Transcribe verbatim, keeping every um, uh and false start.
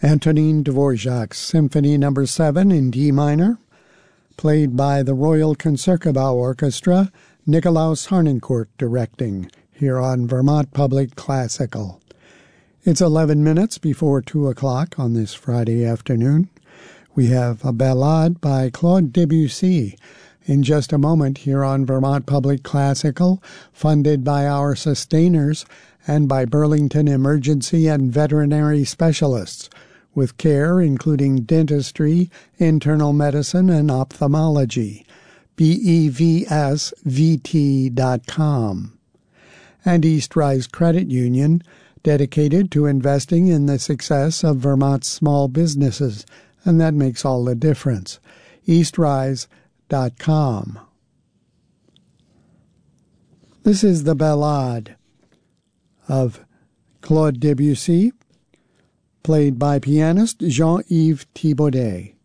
Antonin Dvorak's Symphony Number seven in D minor, played by the Royal Concertgebouw Orchestra, Nicolaus Harnoncourt directing, here on Vermont Public Classical. It's eleven minutes before two o'clock on this Friday afternoon. We have a ballade by Claude Debussy in just a moment here on Vermont Public Classical, funded by our sustainers and by Burlington Emergency and Veterinary Specialists, with care including dentistry, internal medicine, and ophthalmology. B E V S V T dot com. And East Rise Credit Union, dedicated to investing in the success of Vermont's small businesses, and that makes all the difference. east rise dot com. This is the ballade of Claude Debussy, played by pianist Jean-Yves Thibaudet.